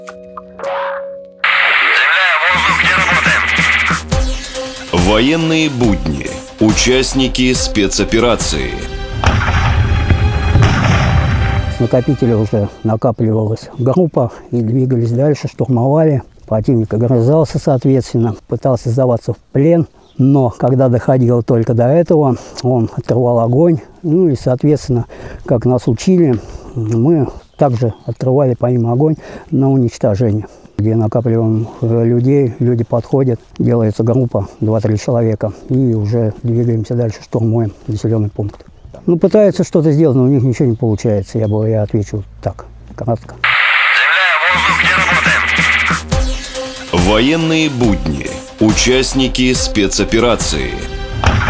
Военные будни. Участники спецоперации. С накопителя уже накапливалась группа и двигались дальше, штурмовали. Противник огрызался, соответственно, пытался сдаваться в плен. Но когда доходило только до этого, он отрывал огонь. Ну и, соответственно, как нас учили, мы также отрывали по ним огонь на уничтожение. Где накапливаем людей, люди подходят, делается группа 2-3 человека, и уже двигаемся дальше, штурмуем населенный пункт. Ну, пытаются что-то сделать, но у них ничего не получается. Я отвечу так, кратко. Военные будни. Участники спецоперации.